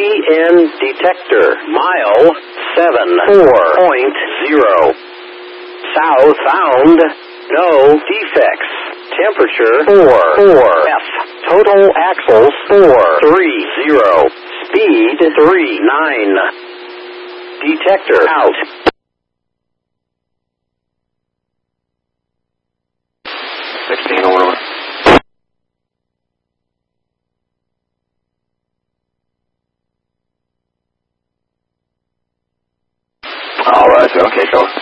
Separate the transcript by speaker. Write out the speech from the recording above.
Speaker 1: DN detector. Mile 74.0. South found. No defects. Temperature 4. F. Total axles 430. Speed 39. Detector out.
Speaker 2: All right, okay, go.